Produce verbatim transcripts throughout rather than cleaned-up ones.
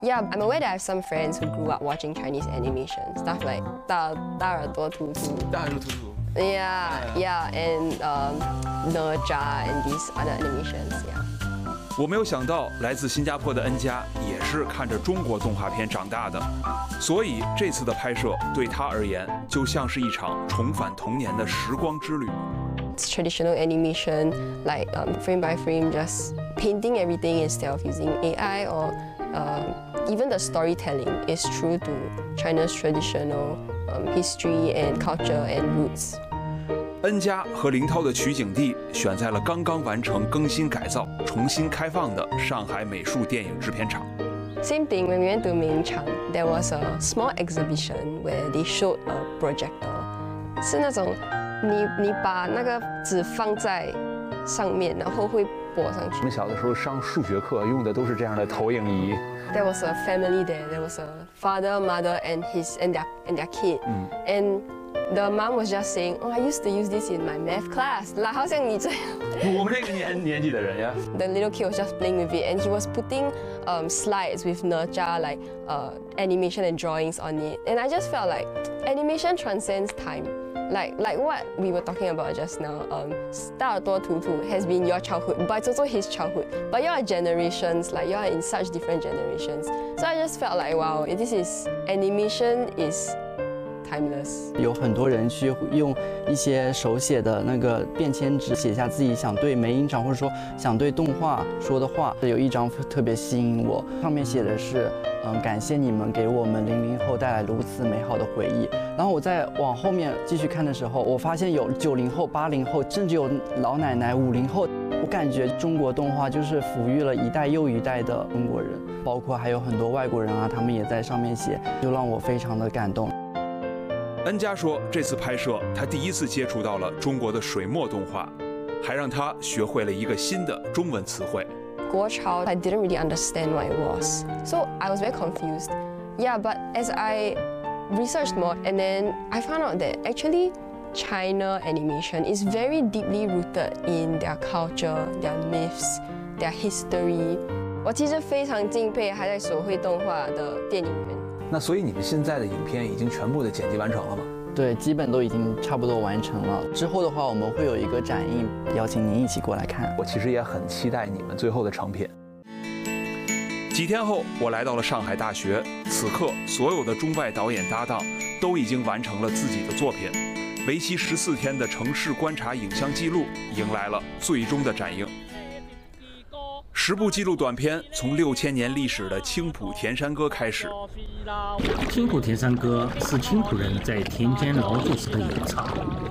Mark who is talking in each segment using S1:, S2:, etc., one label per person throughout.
S1: Yeah, I'm aware that I have some friends who grew up watching Chinese animation, stuff like 大大耳朵图图。
S2: 大耳朵图图。
S1: Yeah, yeah, and um,哪吒 and these other animations. Yeah.
S3: 我没有想到，来自新加坡的恩佳也是看着中国动画片长大的，所以这次的拍摄对他而言就像是一场重返童年的时光之旅。
S1: It's traditional animation, like um, frame by frame, just painting everything instead of using A I or uh, even the storytelling is true to China's traditional um, history and culture and roots.
S3: 恩佳和林涛的取景地选在了刚刚完成更新改造、重新开放的上海美术电影制片厂。
S1: Same thing when we went to Mingchang, there was a small exhibition where they showed a projector. 是那种你你把那个纸放在上面，然后会播上去。
S2: 我们小的时候上数学课用的都是这样的投影仪。
S1: There was a family there. There was a father, mother, and his and their and their kid.
S2: Mm.
S1: And the mom was just saying, "Oh, I used to use this in my math class." 啦，好像你这样。
S2: 我们这个年年纪的人呀。
S1: The little kid was just playing with it, and he was putting um, slides with哪吒, like uh, animation and drawings on it. And I just felt like animation transcends time. Like like what we were talking about just now, um, 大耳朵图图 has been your childhood, but it's also his childhood. But you're generations, like you're in such different generations. So I just felt like, wow, this is animation is timeless.
S4: 有很多人去用一些手写的那个便签纸写下自己想对梅影厂或者说想对动画说的话。有一张特别吸引我，上面写的是，嗯，感谢你们给我们零零后带来如此美好的回忆。然后我再往后面继续看的时候，我发现有九零后、八零后，甚至有老奶奶、五零后。我感觉中国动画就是抚育了一代又一代的中国人，包括还有很多外国人啊，他们也在上面写，就让我非常的感动。
S3: 恩佳说，这次拍摄他第一次接触到了中国的水墨动画，还让他学会了一个新的中文词汇。
S1: 国潮 I didn't really understand what it was, so I was very confused. Yeah, but as I researched more, and then I found out that actually China animation is very deeply rooted in their culture, their myths, their history. 我其实非常敬佩还在手绘动画的电影人。
S2: 那所以你们现在的影片已经全部的剪辑完成了吗？
S4: 对，基本都已经差不多完成了。之后的话，我们会有一个展映，邀请您一起过来看。
S2: 我其实也很期待你们最后的成品。
S3: 几天后，我来到了上海大学，此刻所有的中外导演搭档都已经完成了自己的作品。为期十四天的城市观察影像记录迎来了最终的展映。十部纪录短片从六千年历史的青浦田山歌开始。
S5: 青浦田山歌是青浦人在田间劳作时的演唱。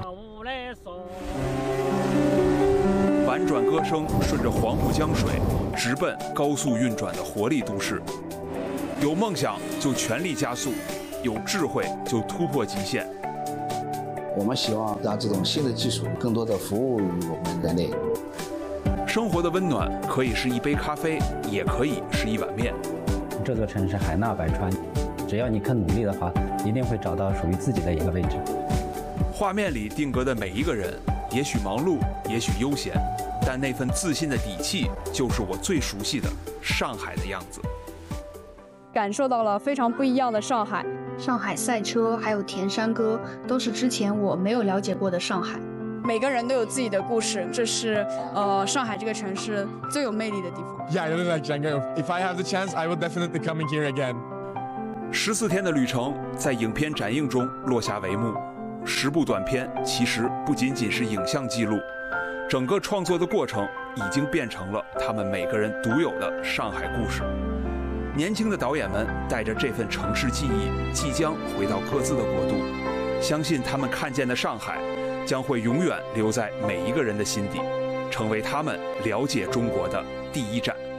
S3: 婉转歌声顺着黄浦江水，直奔高速运转的活力都市。有梦想就全力加速，有智慧就突破极限。
S6: 我们希望让这种新的技术更多的服务于我们人类。
S3: 生活的温暖可以是一杯咖啡，也可以是一碗面。
S7: 这座城市海纳百川，只要你肯努力的话，一定会找到属于自己的一个位置。
S3: 画面里定格的每一个人，也许忙碌，也许悠闲，但那份自信的底气，就是我最熟悉的上海的样子。
S8: 感受到了非常不一样的上海。
S9: 上海赛车还有田山歌，都是之前我没有了解过的上海。
S8: 每个人都有自己的故事，这是呃上海这个城市最有魅力的地方。
S10: Yeah, I really like Django. If I have the chance, I will definitely coming here again.
S3: 十四天的旅程在影片展映中落下帷幕。十部短片其实不仅仅是影像记录，整个创作的过程已经变成了他们每个人独有的上海故事。年轻的导演们带着这份城市记忆，即将回到各自的国度。相信他们看见的上海，将会永远留在每一个人的心底，成为他们了解中国的第一站。